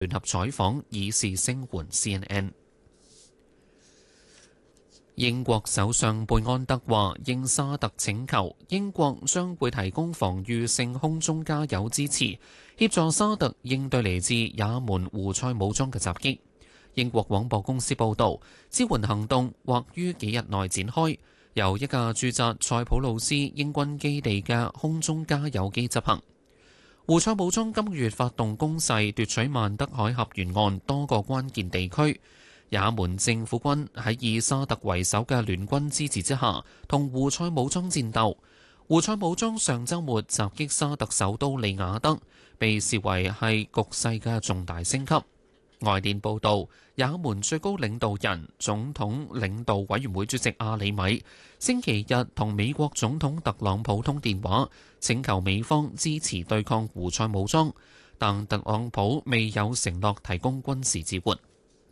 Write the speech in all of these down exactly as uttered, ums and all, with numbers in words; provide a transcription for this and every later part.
聯合採訪，以示聲援 C N N。英國首相貝安德話，應沙特請求，英國將會提供防禦性空中加油支持，協助沙特應對嚟自也門胡塞武裝嘅襲擊。英國廣播公司報導，支援行動或於幾日內展開，由一架駐紮塞浦路斯英軍基地嘅空中加油機執行。胡塞武裝今個月發動攻勢，奪取曼德海峽沿岸多個關鍵地區。也門政府軍喺以沙特為首嘅聯軍支持之下，同胡塞武裝戰鬥。胡塞武裝上週末襲擊沙特首都利雅得，被視為係局勢嘅重大升級。外電報導，也門最高領導人、總統領導委員會主席阿里米星期日同美國總統特朗普通電話，請求美方支持對抗胡塞武裝，但特朗普未有承諾提供軍事支援。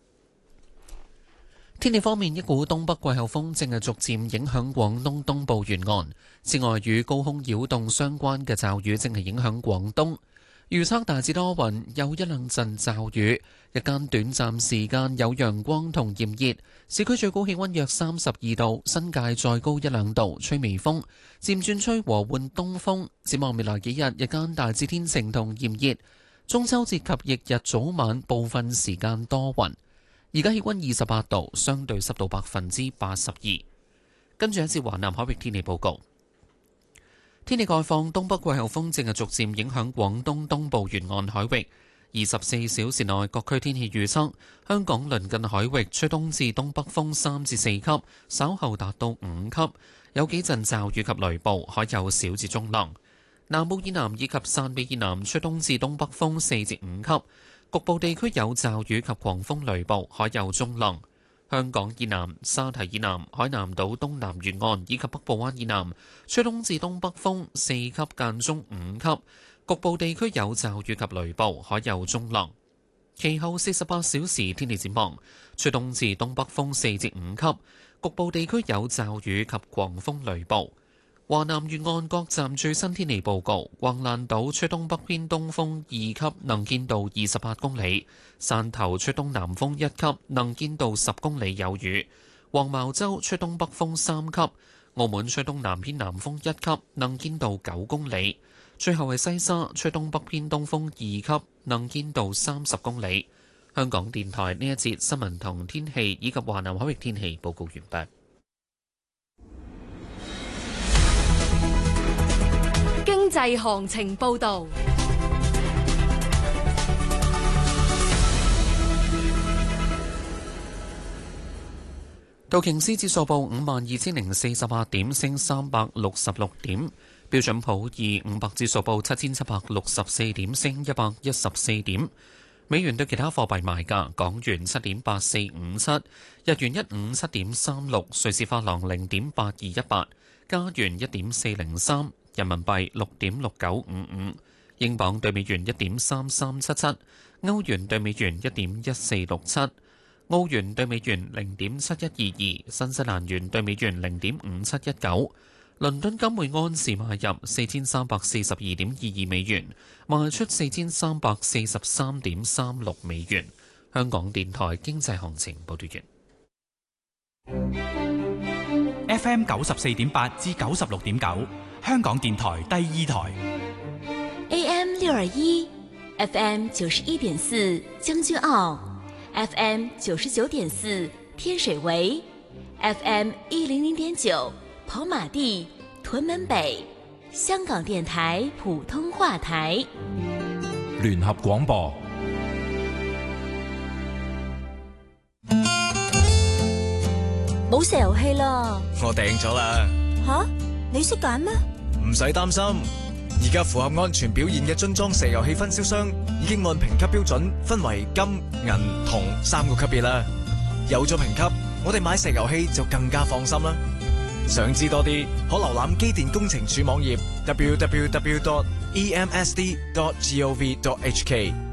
天氣方面，一股東北季候風正係逐漸影響廣東東部沿岸，此外與高空擾動相關嘅驟雨正係影響廣東。預測大致多雲，有一兩陣驟雨，日間短暫時間有陽光同炎熱，市區最高氣溫約三十二度，新界再高一兩度，吹微風，漸轉吹和緩東風。展望未來幾日，日間大致天晴同炎熱，中秋節及翌日早晚部分時間多雲。而家氣溫二十八度，相對濕度百分之八十二。跟住一節華南海域天氣報告。天氣概況，東北季候風正係逐漸影響廣東東部沿岸海域。二十四小時內各區天氣預測：香港鄰近海域吹東至東北風三至四級，稍後達到五級，有幾陣驟雨及雷暴，海有小至中浪。南澳以南以及汕尾以南吹東至東北風四至五級。局部地區有驟雨及狂風雷暴，海有中浪。香港以南、沙堤以南、海南島東南沿岸以及北部灣以南，吹東至東北風四級間中五級，局部地區有驟雨及雷暴，海有中浪。其後四十八小時天氣展望，吹東至東北風四至五級，局部地區有驟雨及狂風雷暴。華南沿岸各站最新天氣報告：橫瀾島吹東北偏東風二級，能見度二十八公里；汕頭吹東南風一級，能見度十公里有雨；黃茅洲吹東北風三級；澳門吹東南偏南風一級，能見度九公里；最後係西沙吹東北偏東風二級，能見度三十公里。香港電台呢一節新聞同天氣以及華南海域天氣報告完畢。 經濟行情報導。 道瓊斯指數報五萬二千零四十八點，升三百六十六點；標準普爾五百指數報七千七百六十四點，升一百一十四點。美元對其他貨幣賣價：港元七點八四五七，日元一五七點三六，瑞士法郎零點八二一八，加元一點四零三。人民幣六點六九五五，英鎊對美元一點三三七七，歐元對美元一點一四六七，澳元對美元零點七一二二，新西蘭元對美元零點五七一九。倫敦金每安士買入四千三百四十二點二二美元，賣出四千三百四十三點三六美元。香港電台經濟行情報道完。 F M 九十四點八至九十六點九。香港電台第二台 A M 六二一 F M 九十一點四將軍澳 F M 九十九點四天水圍 F M 一零零點九跑馬地屯門北香港電台普通話台聯合廣播。 冇石油氣啦， 我訂咗啦。 吓？你識揀咩？ 唔使擔心，而家符合安全表現嘅樽裝石油氣分銷商已經按評級標準分為金、銀、銅三個級別啦。有咗評級，我哋買石油氣就更加放心啦。想知多啲，可瀏覽機電工程署網頁 double-u double-u double-u dot e m s d dot gov dot h k。